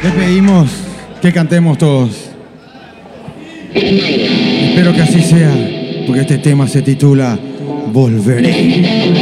Les pedimos que cantemos todos. Espero que así sea, porque este tema se titula Volveré.